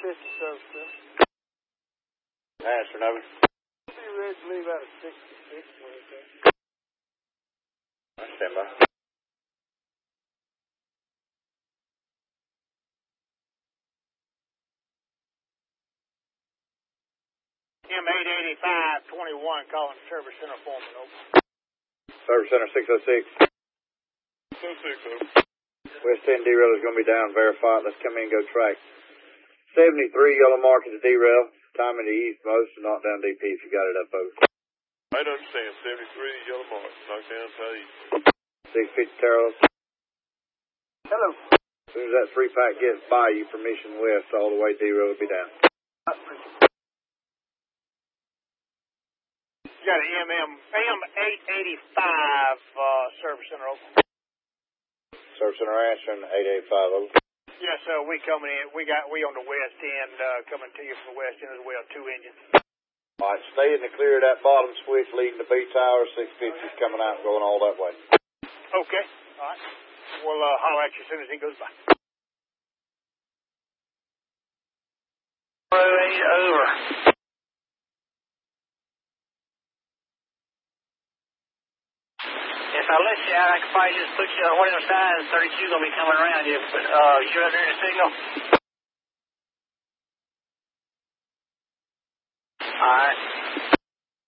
50 service center. Answer, over. Be ready to leave out at 66. I stand by. M885-21 calling service center foreman, over. Service center 606. 606, over. West 10 derail is going to be down. Verify it. Let's come in and go track. 73 yellow mark at the derail. Time in the east most and knock down DP if you got it up, over. I understand. 73 yellow mark. Knock down southeast. 650 Terrell. Hello. As soon as that 3-pack gets by you, permission west, all the way derail will be down. You got an M885 service center, over. Service center answering 885, over. Yes, sir. We coming in. We on the west end, coming to you from the west end as well. 2 engines. All right, stay in the clear of that bottom switch leading to B tower. 650's coming out and going all that way. Okay. All right. We'll holler at you as soon as he goes by. Over. If I let you out, I could probably just put you on one of those signs. 32 going to be coming around you, but you're under the signal.